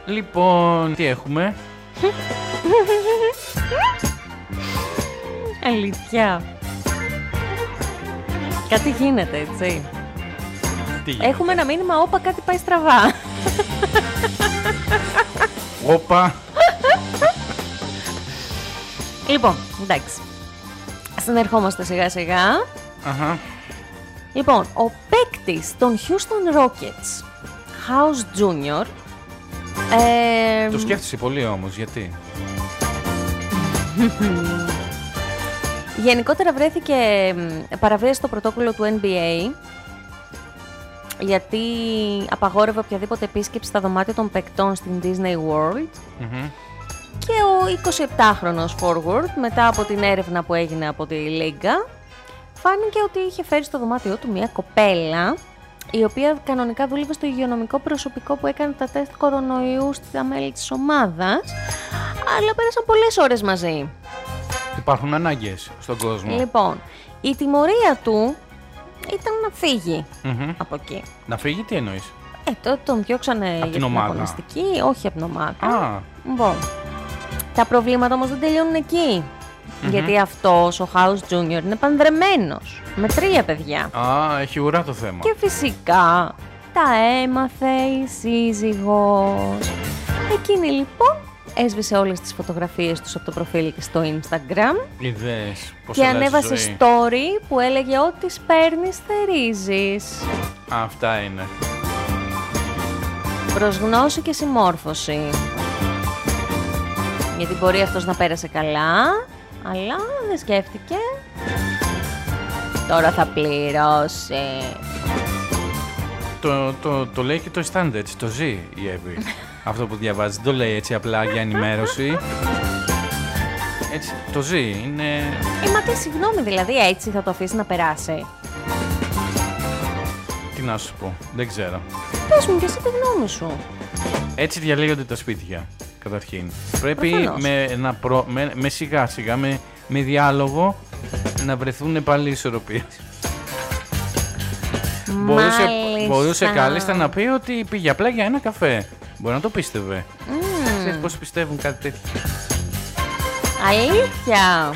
Λοιπόν, τι έχουμε? Αλήθεια. Κάτι γίνεται, έτσι. Τι γίνεται? Έχουμε ένα μήνυμα, όπα, κάτι πάει στραβά. Όπα. Λοιπόν, εντάξει. Συνερχόμαστε σιγά σιγά. Αχα. Λοιπόν, ο παίκτης των Houston Rockets, House Junior. Το σκέφτεσαι πολύ όμως, γιατί? Γενικότερα βρέθηκε παραβίαση στο πρωτόκολλο του NBA, γιατί απαγόρευε οποιαδήποτε επίσκεψη στα δωμάτια των παικτών στην Disney World. Και ο 27χρονος forward, μετά από την έρευνα που έγινε από τη Λίγκα, φάνηκε ότι είχε φέρει στο δωμάτιό του μια κοπέλα, η οποία κανονικά δούλευε στο υγειονομικό προσωπικό που έκανε τα τεστ κορονοϊού στα μέλη της ομάδας, αλλά πέρασαν πολλές ώρες μαζί. Υπάρχουν ανάγκες στον κόσμο. Λοιπόν, η τιμωρία του ήταν να φύγει από εκεί. Να φύγει, τι εννοείς? Τότε τον διώξανε για την την ομάδα. αγωνιστική, όχι από την ομάδα. Α, Λοιπόν, τα προβλήματα όμως δεν τελειώνουν εκεί. Γιατί αυτός, ο House Junior, είναι παντρεμένος με 3 παιδιά. α, έχει ουρά το θέμα. Και φυσικά τα έμαθε η σύζυγος. Εκείνη λοιπόν έσβησε όλες τις φωτογραφίες τους από το προφίλ της στο Instagram Ιδέες, πώς και αλλάζει η ανέβασε ζωή. story που έλεγε ότι σπέρνεις θερίζεις. Αυτά είναι. Προς γνώση και συμμόρφωση. Γιατί μπορεί αυτός να πέρασε καλά, αλλά δεν σκέφτηκε. Τώρα θα πληρώσει. Το λέει και το αισθάνεται έτσι, το ζει η Εύη. Αυτό που διαβάζει, δεν το λέει έτσι απλά για ενημέρωση. Έτσι, το ζει, είναι... Μα τι, συγγνώμη, δηλαδή έτσι θα το αφήσει να περάσει? Τι να σου πω, δεν ξέρω. Πες μου και εσύ τη γνώμη σου. Έτσι διαλέγονται τα σπίτια, καταρχήν. Πρέπει Προφανώς. με σιγά σιγά, με διάλογο, να βρεθούν πάλι ισορροπίες. Μπορούσε κάλλιστα να πει ότι πήγε απλά για ένα καφέ. Μπορεί να το πίστευε. Ξέρεις πώς πιστεύουν κάτι τέτοιο? Αλήθεια.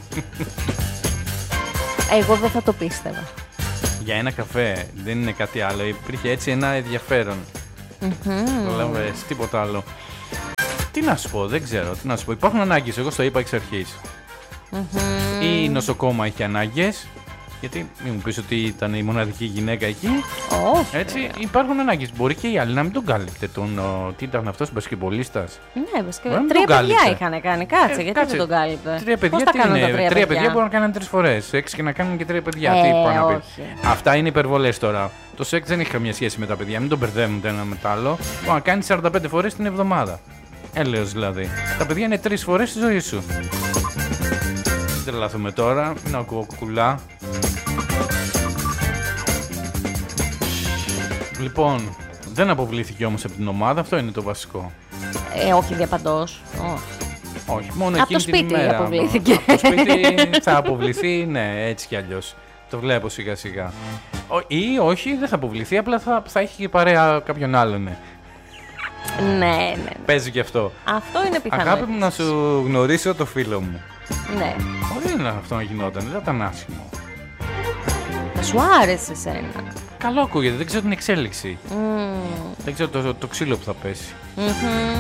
Εγώ δεν θα το πίστευα. Για ένα καφέ, δεν είναι κάτι άλλο. Υπήρχε έτσι ένα ενδιαφέρον. Καταλαβαίνεις, τίποτα άλλο. Τι να σου πω, δεν ξέρω. Τι να σου πω. Υπάρχουν ανάγκες, εγώ στο είπα εξ αρχής. Η νοσοκόμα είχε ανάγκες. Γιατί μην μου πεις ότι ήταν η μοναδική γυναίκα εκεί. Όχι. Έτσι, υπάρχουν ανάγκες. Μπορεί και οι άλλοι να μην τον κάλυπτε. Τι ήταν αυτός, μπασκετμπολίστας? Ναι, βασικά. Μπορεί να μην 3 τον παιδιά κάλυψε. είχαν κάνει. Κάτσε, γιατί δεν τον κάλυπτε? 3 παιδιά, Πώς τα τι κάνουν τα είναι? 3 παιδιά μπορούν να κάνουν 3 φορές. 6 και να κάνουν και 3 παιδιά. Τι πάνε να πει? Όχι. Αυτά είναι υπερβολές τώρα. Το σεξ δεν έχει καμία σχέση με τα παιδιά. Μην τον μπερδεύουν το ένα με το άλλο. Μπορεί να κάνει 45 φορές την εβδομάδα. Έλεος δηλαδή. Τα παιδιά είναι 3 φορές στη ζωή σου. Δεν λάθουμε τώρα. Μην ακούω κουκουλά. Λοιπόν, δεν αποβλήθηκε όμως από την ομάδα. Αυτό είναι το βασικό. Όχι διαπαντός. Όχι, μόνο Από εκείνη το την σπίτι ημέρα. αποβλήθηκε. Από το σπίτι θα αποβληθεί, ναι, έτσι κι αλλιώς. Το βλέπω σιγά σιγά. Ή όχι, δεν θα αποβληθεί, απλά θα έχει και παρέα κάποιον άλλον. Ναι. Ναι. Παίζει και αυτό. Αυτό είναι πιθανό. Αγάπη μου, να σου γνωρίσω το φίλο μου. Ναι. Όχι, δεν αυτό να γινόταν, δεν ήταν άσχημο. Θα σου άρεσε εσένα. Καλό ακούγεται, δεν ξέρω την εξέλιξη. Δεν ξέρω το ξύλο που θα πέσει.